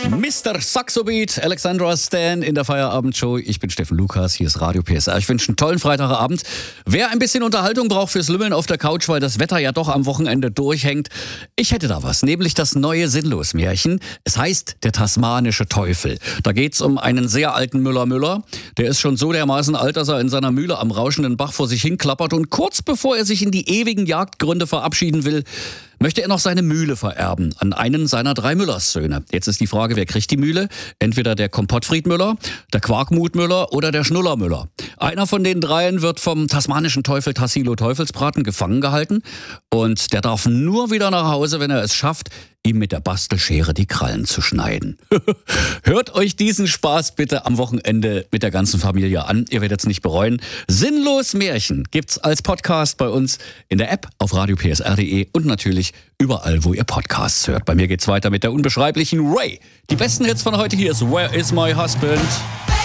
Mr. Saxobeat, Alexandra Stan in der Feierabendshow. Ich bin Steffen Lukas, hier ist Radio PSR. Ich wünsche einen tollen Freitagabend. Wer ein bisschen Unterhaltung braucht fürs Lümmeln auf der Couch, weil das Wetter ja doch am Wochenende durchhängt, ich hätte da was, nämlich das neue Sinnlos-Märchen. Es heißt Der tasmanische Teufel. Da geht's um einen sehr alten Müller. Der ist schon so dermaßen alt, dass er in seiner Mühle am rauschenden Bach vor sich hin klappert und kurz bevor er sich in die ewigen Jagdgründe verabschieden will, möchte er noch seine Mühle vererben an einen seiner 3 Müllerssöhne. Jetzt ist die Frage, wer kriegt die Mühle? Entweder der Kompottfried Müller, der Quarkmut Müller oder der Schnuller Müller. Einer von den dreien wird vom tasmanischen Teufel Tassilo Teufelsbraten gefangen gehalten und der darf nur wieder nach Hause, wenn er es schafft, ihm mit der Bastelschere die Krallen zu schneiden. Hört euch diesen Spaß bitte am Wochenende mit der ganzen Familie an. Ihr werdet es nicht bereuen. Sinnlos Märchen gibt's als Podcast bei uns in der App auf radiopsr.de und natürlich überall, wo ihr Podcasts hört. Bei mir geht's weiter mit der unbeschreiblichen Ray. Die besten Hits von heute hier ist Where is my husband?